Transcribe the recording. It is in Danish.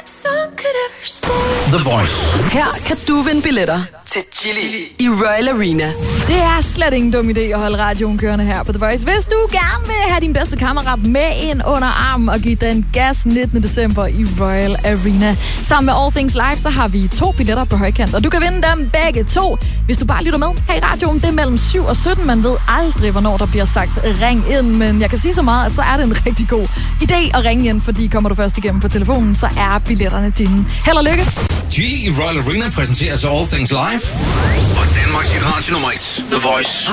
The Voice. Her kan du vinde billetter til Chili i Royal Arena. Det er slet ingen dum idé at holde radioen kørende her på The Voice. Hvis du gerne vil have din bedste kammerat med ind under armen og give den gas 19. december i Royal Arena. Sammen med All Things Live, så har vi 2 billetter på højkant, og du kan vinde dem begge 2, hvis du bare lytter med her i radioen. Det er mellem 7 og 17. Man ved aldrig, hvornår der bliver sagt ring ind, men jeg kan sige så meget, at så er det en rigtig god idé at ringe ind, fordi kommer du først igennem på telefonen, så er billetterne dine. Held og lykke! Chili i Royal Arena præsenteres af All Things Live. Og Danmarks radio nummer 1, The Voice.